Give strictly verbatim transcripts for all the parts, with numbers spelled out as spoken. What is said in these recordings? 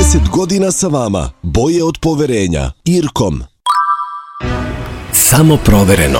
trideset godina sa vama. Boje od poverenja. Irkom. Samo provereno.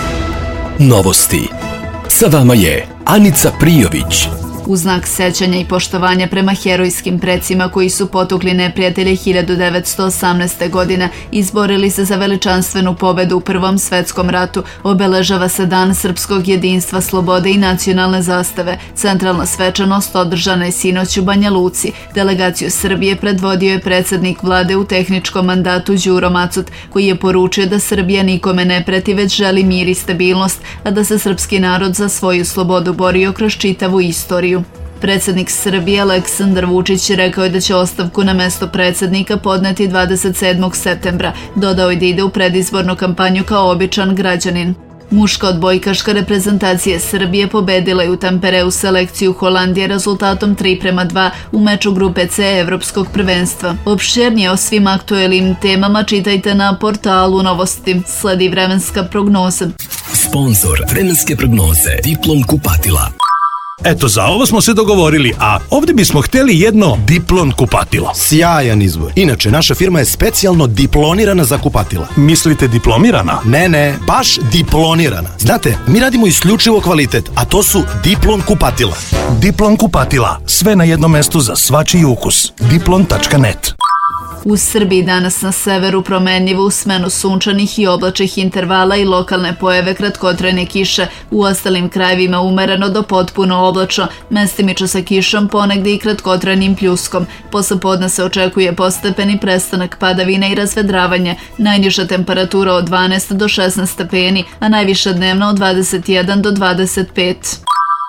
Novosti. Sa vama je Anica Prijović. U znak sećanja i poštovanja prema herojskim precima koji su potukli neprijatelje hiljadu devetsto osamnaeste. godine i izborili se za veličanstvenu pobedu u Prvom svetskom ratu, obeležava se Dan srpskog jedinstva, slobode i nacionalne zastave. Centralna svečanost održana je sinoć u Banja Luci. Delegaciju Srbije predvodio je predsjednik vlade u tehničkom mandatu Đuro Macut, koji je poručio da Srbija nikome ne preti, već želi mir i stabilnost, a da se srpski narod za svoju slobodu borio kroz čitavu istoriju. Predsjednik Srbije Aleksandar Vučić rekao je da će ostavku na mesto predsjednika podneti dvadeset sedmog septembra. Dodao je da ide u predizbornu kampanju kao običan građanin. Muška odbojkaška reprezentacija Srbije pobedila je u Tampereu selekciju Holandije rezultatom tri prema dva u meču grupe C Evropskog prvenstva. Opširnije o svim aktuelnim temama čitajte na portalu Novosti. Sledi vremenska prognoza. Sponzor vremenske prognoze Diplom kupatila. Eto, za ovo smo se dogovorili, a ovdje bismo htjeli jedno Diplon kupatilo. Sjajan izbor. Inače, naša firma je specijalno diplonirana za kupatila. Mislite diplomirana? Ne, ne, baš diplonirana. Znate, mi radimo isključivo kvalitet, a to su Diplon kupatila. Diplon kupatila. Sve na jednom mestu za svačiji ukus. diplon tačka net. U Srbiji danas na severu promenljivo u smenu sunčanih i oblačnih intervala i lokalne pojave kratkotrajne kiše, u ostalim krajevima umereno do potpuno oblačno, mestimično sa kišom, ponegdje i kratkotrajnim pljuskom. Posle podne se očekuje postepeni prestanak padavina i razvedravanje, najniža temperatura od dvanaest do šesnaest stepeni, a najviša dnevna od dvadeset jedan do dvadeset pet.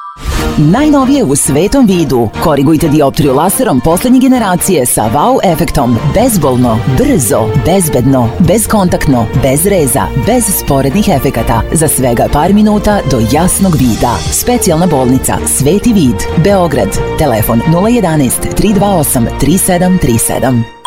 Najnovije u svetom vidu. Korigujte dioptriju laserom poslednje generacije sa wow efektom. Bezbolno, brzo, bezbedno, bezkontaktno, bez reza, bez sporednih efekata. Za svega par minuta do jasnog vida. Specijalna bolnica Sveti vid, Beograd. Telefon nula jedanaest tri dva osam tri sedam tri sedam.